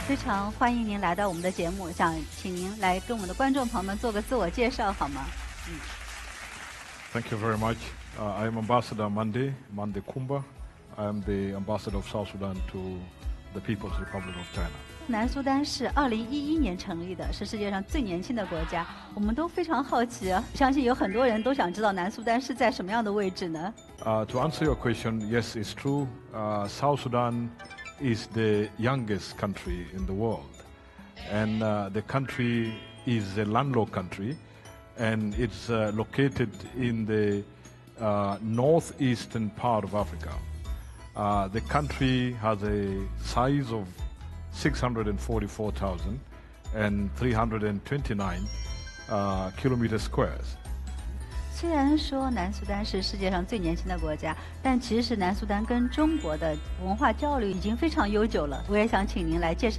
非常欢迎您来到我们的节目，想请您来跟我们的观众朋友们做个自我介绍好吗 ？Thank you very much. I am Ambassador Mande Kumba. I am the Ambassador of South Sudan to the People's Republic of China. 南苏丹是2011年成立的，是世界上最年轻的国家。我们都非常好奇，相信有很多人都想知道南苏丹是在什么样的位置呢 ？To answer your question, yes, it's true. South Sudan is the youngest country in the world, and the country is a landlocked country, and it's located in the northeastern part of Africa. The country has a size of 644,329 kilometers squares. 虽然说南苏丹是世界上最年轻的国家，但其实南苏丹跟中国的文化交流已经非常悠久了。我也想请您来介绍